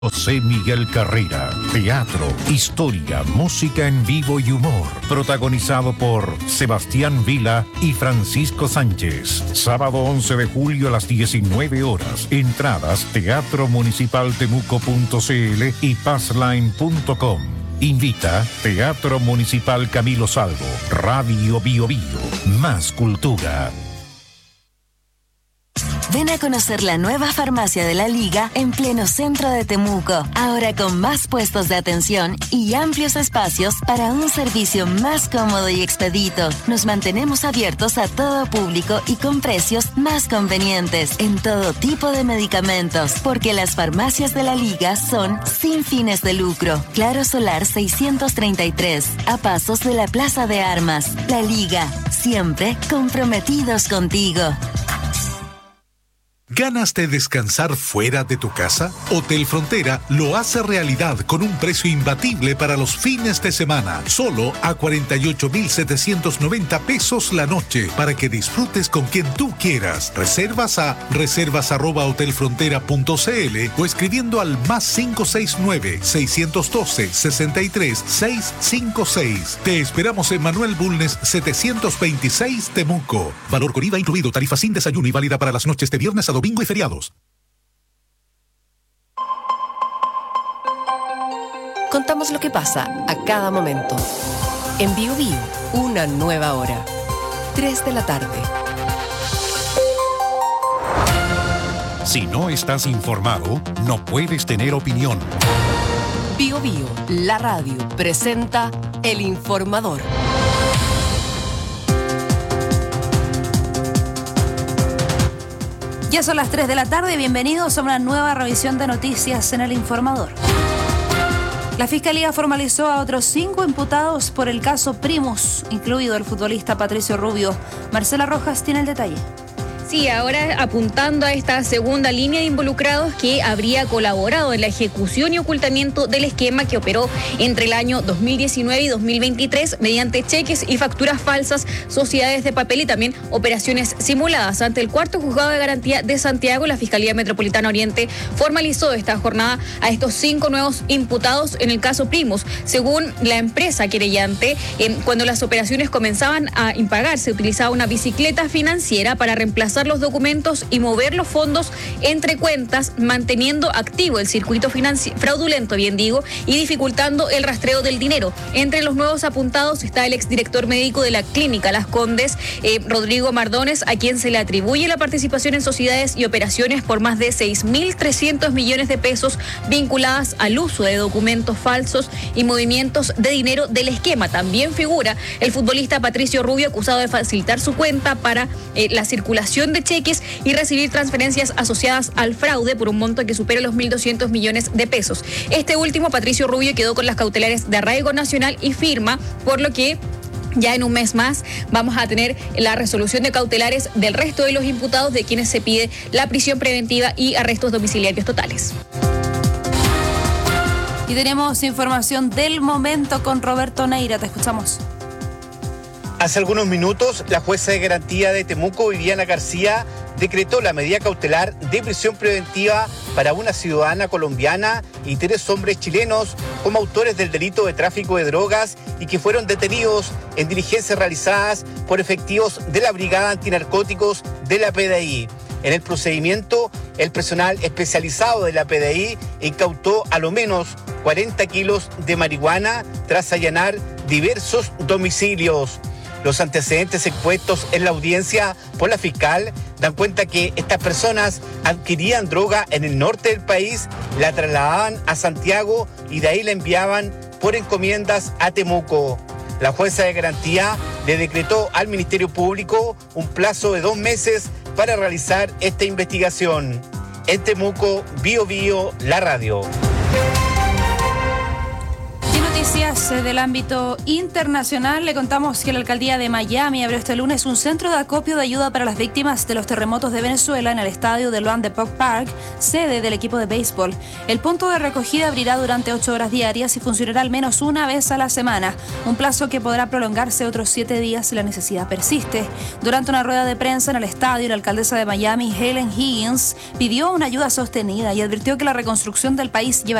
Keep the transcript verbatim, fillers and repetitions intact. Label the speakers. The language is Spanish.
Speaker 1: José Miguel Carrera. Teatro, historia, música en vivo y humor. Protagonizado por Sebastián Vila y Francisco Sánchez. Sábado once de julio a las diecinueve horas. Entradas teatro municipal temuco punto c l y passline punto com. Invita Teatro Municipal Camilo Salvo. Radio Bio Bio. Más cultura.
Speaker 2: Ven a conocer la nueva farmacia de la Liga en pleno centro de Temuco, ahora con más puestos de atención y amplios espacios para un servicio más cómodo y expedito. Nos mantenemos abiertos a todo público y con precios más convenientes en todo tipo de medicamentos, porque las farmacias de la Liga son sin fines de lucro. Claro Solar seiscientos treinta y tres, a pasos de la Plaza de Armas. La Liga, siempre comprometidos contigo.
Speaker 3: ¿Ganas de descansar fuera de tu casa? Hotel Frontera lo hace realidad con un precio imbatible para los fines de semana. Solo a cuarenta y ocho mil setecientos noventa pesos la noche para que disfrutes con quien tú quieras. Reservas a reservas arroba hotelfrontera punto c l o escribiendo al más cinco seis nueve, seiscientos doce, sesenta y tres, seiscientos cincuenta y seis. Te esperamos en Manuel Bulnes setecientos veintiséis Temuco. Valor con I V A incluido, tarifa sin desayuno y válida para las noches de viernes a domingo y feriados.
Speaker 4: Contamos lo que pasa a cada momento. En Bio Bio, una nueva hora. tres de la tarde.
Speaker 1: Si no estás informado, no puedes tener opinión.
Speaker 4: Bio Bio, la radio, presenta El Informador.
Speaker 5: Ya son las tres de la tarde, bienvenidos a una nueva revisión de noticias en El Informador. La Fiscalía formalizó a otros cinco imputados por el caso Primus, incluido el futbolista Patricio Rubio. Marcela Rojas tiene el detalle.
Speaker 6: Sí, ahora apuntando a esta segunda línea de involucrados que habría colaborado en la ejecución y ocultamiento del esquema que operó entre el año dos mil diecinueve y dos mil veintitrés mediante cheques y facturas falsas, sociedades de papel y también operaciones simuladas. Ante el cuarto juzgado de garantía de Santiago, la Fiscalía Metropolitana Oriente formalizó esta jornada a estos cinco nuevos imputados en el caso Primus. Según la empresa querellante, eh, cuando las operaciones comenzaban a impagar, se utilizaba una bicicleta financiera para reemplazar los documentos y mover los fondos entre cuentas, manteniendo activo el circuito financi- fraudulento, bien digo, y dificultando el rastreo del dinero. Entre los nuevos apuntados está el exdirector médico de la clínica Las Condes, eh, Rodrigo Mardones, a quien se le atribuye la participación en sociedades y operaciones por más de seis mil trescientos millones de pesos vinculadas al uso de documentos falsos y movimientos de dinero del esquema. También figura el futbolista Patricio Rubio, acusado de facilitar su cuenta para eh, la circulación de cheques y recibir transferencias asociadas al fraude por un monto que supera los mil doscientos millones de pesos. Este último, Patricio Rubio, quedó con las cautelares de arraigo nacional y firma, por lo que ya en un mes más vamos a tener la resolución de cautelares del resto de los imputados, de quienes se pide la prisión preventiva y arrestos domiciliarios totales.
Speaker 5: Y tenemos información del momento con Roberto Neira, te escuchamos.
Speaker 7: Hace algunos minutos, la jueza de garantía de Temuco, Viviana García, decretó la medida cautelar de prisión preventiva para una ciudadana colombiana y tres hombres chilenos como autores del delito de tráfico de drogas y que fueron detenidos en diligencias realizadas por efectivos de la Brigada Antinarcóticos de la P D I. En el procedimiento, el personal especializado de la P D I incautó a lo menos cuarenta kilos de marihuana tras allanar diversos domicilios. Los antecedentes expuestos en la audiencia por la fiscal dan cuenta que estas personas adquirían droga en el norte del país, la trasladaban a Santiago y de ahí la enviaban por encomiendas a Temuco. La jueza de garantía le decretó al Ministerio Público un plazo de dos meses para realizar esta investigación. En Temuco, Bio Bio, la radio.
Speaker 5: noticias del ámbito internacional, le contamos que la alcaldía de Miami abrió este lunes un centro de acopio de ayuda para las víctimas de los terremotos de Venezuela en el estadio de Loan Depot Park, sede del equipo de béisbol. El punto de recogida abrirá durante ocho horas diarias y funcionará al menos una vez a la semana, un plazo que podrá prolongarse otros siete días si la necesidad persiste. Durante una rueda de prensa en el estadio, la alcaldesa de Miami, Helen Higgins, pidió una ayuda sostenida y advirtió que la reconstrucción del país lleva